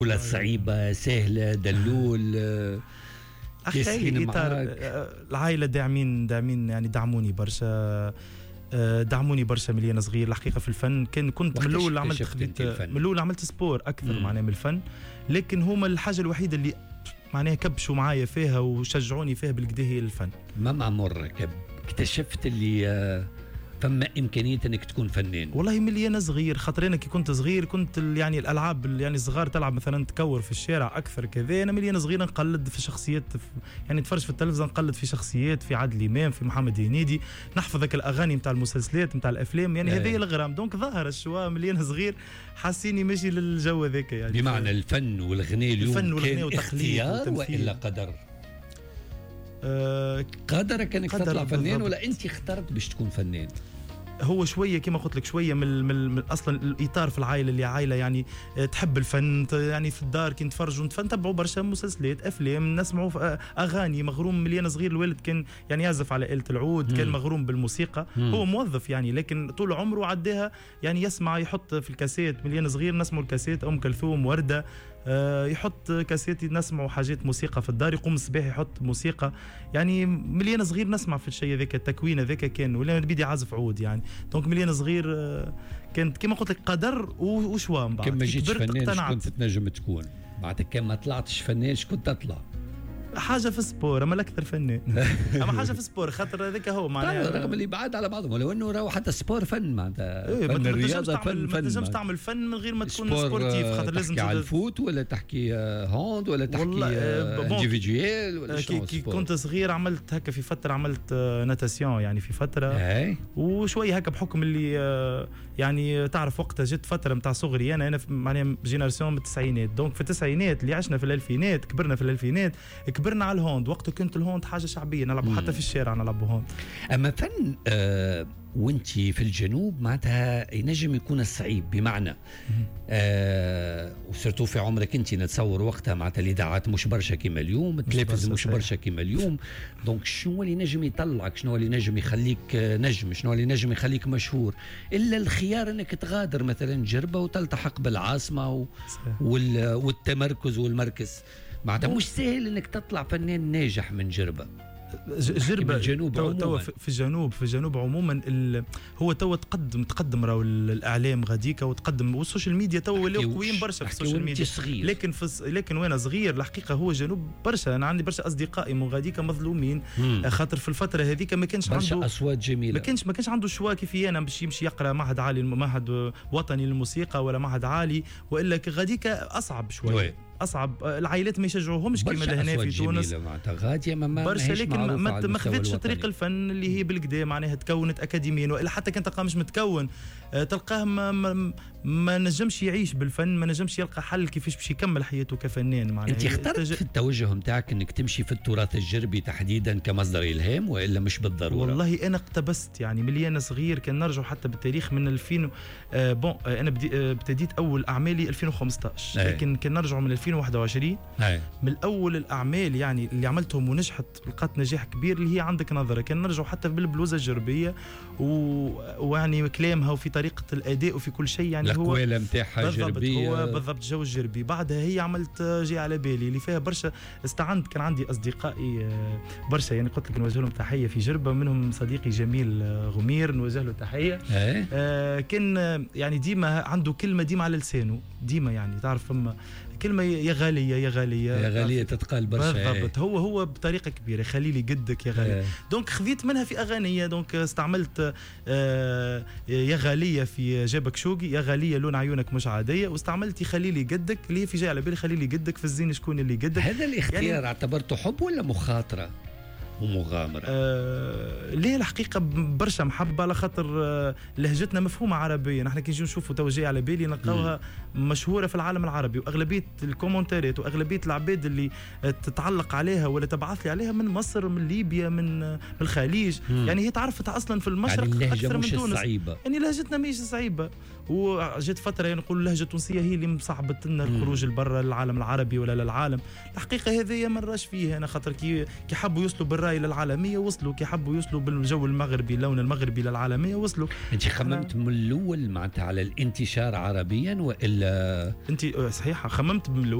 ولا صعيبة سهلة دلول؟ أخي إطار العائلة داعمين يعني دعموني برشا، دعموني برشا مليان صغير الحقيقة في الفن. كنت من الأول عملت سبور أكثر معناها من الفن، لكن هما الحاجة الوحيدة اللي معناها كبشوا معايا فيها وشجعوني فيها بالكدا هي الفن. ما مع مر اكتشفت اللي فما إمكانية أنك تكون فنان؟ والله مليانة صغير، خاطر أنا كي كنت صغير كنت يعني الألعاب يعني الصغار تلعب مثلا تكور في الشارع أكثر كذا. أنا مليانة صغير نقلد في شخصيات، يعني نتفرج في التلفزيون نقلد في شخصيات، في عادل إمام، في محمد هنيدي، نحفظك الأغاني متاع المسلسلات متاع الأفلام، يعني هذه الغرام. دونك ظهر الشوا مليانة صغير حاسيني ماشي للجو ذاك يعني. بمعنى الفن والغناء اليوم كان اختيار وإلا قدر؟ قدرك انك تطلع فنان ولا انت اخترت باش تكون فنان؟ هو شويه كما قلت لك شويه من اصلا الاطار في العائله اللي عائله يعني تحب الفن، يعني في الدار كي نتفرجوا نتبعوا برشا مسلسلات افلام، نسمعوا اغاني. مغروم مليان صغير، الوالد كان يعني يعزف على آلة العود، كان مغروم بالموسيقى. هو موظف يعني، لكن طول عمره عداها يعني يسمع، يحط في الكاسيت. مليان صغير نسمعوا الكاسيت ام كلثوم، ورده، يحط كاسيتي نسمعوا حاجات موسيقى في الدار، يقوم الصباح يحط موسيقى. يعني مليان صغير نسمع في الشيء ذاك، التكوين ذاك كان، ولا بدي عازف عود يعني. دونك مليان صغير كانت كما قلت لك قدر وشوا. من بعد كما جيت فنان كنت تنجم تكون بعد كان ما طلعتش فنان كنت تطلع حاجه في السبور، اما الاكثر فنان. اما حاجه في السبور خاطر هذاك هو معناها رغم اللي بعاد على بعضهم، ولو انه راهو حتى السبور فن معناتها. فن الرياضه فن. ما تنجمش تعمل فن من غير ما تكون سبورتيف، خاطر لازم تحكي على الفوت ولا تحكي هوند ولا تحكي انديفيديوال ولا شنو. كي كنت صغير عملت هكا في فتره، عملت ناتاسيون يعني في فتره وشويه هكا بحكم اللي يعني تعرف وقتها جت فتره نتاع صغري انا معناها جينيراسيون من التسعينات. دونك في التسعينات اللي عشنا في الالفينات، كبرنا في الالفينات، كبرنا على الهوند. وقته كنت الهوند حاجه شعبيه نلعبوا حتى في الشارع نلعبوا هوند. اما فن وانتي في الجنوب معناتها ينجم يكون صعيب، بمعنى وسرتو في عمرك انت نتصور وقتها معناتها الاذاعات مش برشا كيما اليوم، التلفز مش برشا كيما اليوم. دونك شنو اللي نجم يطلعك، شنو اللي نجم يخليك نجم، شنو اللي نجم يخليك مشهور، الا الخيار انك تغادر مثلا جربه وتلتحق بالعاصمه والتمركز والمركز. معناتها مش سهل انك تطلع فنان ناجح من جربه. جربة توا في الجنوب عموما هو توا تقدم راهو الاعلام غاديكا وتقدم، والسوشيال ميديا توا ولاو قويين برشا في السوشيال ميديا. لكن وانا صغير الحقيقه هو الجنوب برشا، انا عندي برشا اصدقائي من غاديكا مظلومين، خاطر في الفتره هذيك ما كانش عنده اصوات جميله، ما كانش عنده شوا كيفي انا باش يمشي يقرا معهد عالي، معهد وطني للموسيقى ولا معهد عالي، والا غاديكا اصعب شويه. اصعب العائلات ما يشجعوهمش كما لهنا في تونس غاديه برشا، لكن ما خذتش طريق الفن اللي هي بالكدا معناها تكونت اكاديميا، والا حتى كان تلقاه مش متكون تلقاه ما نجمش يعيش بالفن، ما نجمش يلقى حل كيفاش باش يكمل حياته كفنان. معناها انت اخترت في التوجه نتاعك انك تمشي في التراث الجربي تحديدا كمصدر الهام، والا مش بالضروره؟ والله انا اقتبست يعني مليان صغير، كان نرجع حتى بالتاريخ من 2000 انا ابتديت اول اعمالي 2015، لكن كان نرجع من 2021 من الاول الاعمال يعني اللي عملتهم ونجحت لقات نجاح كبير اللي هي عندك نظره. كان نرجع حتى بالبلوزه الجربيه ويعني كلامها وفي طريقه الاداء وفي كل شيء، يعني هو القواله نتاعها جربيه، هو بالضبط جو الجربي. بعدها هي عملت جي على بالي اللي فيها برشا استعنت. كان عندي اصدقائي برشا يعني قلت لك نوجه لهم تحيه في جربه، منهم صديقي جميل غمير نوجه له تحيه. كان يعني ديما عنده كلمه ديما على لسانه، ديما يعني تعرف فما كلمة يا غالية يا غالية يا غالية تتقال برشا. بالضبط، هو بطريقة كبيرة خليلي قدك يا غالية. دونك خذيت منها في أغانية، دونك استعملت يا غالية في جابك شوقي، يا غالية لون عيونك مش عادية، واستعملت خليلي قدك اللي هي في جاي على بالي خليلي قدك في الزين شكون اللي قدك. هذا الاختيار يعني اعتبرته حب ولا مخاطرة ومغامرة؟ ليه الحقيقة برشا محبة، على خاطر لهجتنا مفهومة عربية. نحن كي نجي نشوفوا توجيه على بالي نلقاوها مشهورة في العالم العربي، وأغلبية الكومنتاريات وأغلبية العباد اللي تتعلق عليها ولا تبعث لي عليها من مصر، من ليبيا، من الخليج. يعني هي تعرفت أصلا في المشرق يعني أكثر من تونس. صعيبة. يعني لهجتنا مش صعيبة، وجت فترة يعني نقول اللهجة التونسية هي اللي مصعبت لنا الخروج لبرا العالم العربي ولا للعالم. الحقيقة هذه ما نراش فيها أنا، خاطر كي حبوا يوصلوا بالرأي جاي للعالميه وصلوا، كي حبوا يوصلوا بالجو المغربي، اللون المغربي للعالميه وصلوا. انت خممت من الاول معناتها على الانتشار عربيا والا؟ انت صحيح خممت من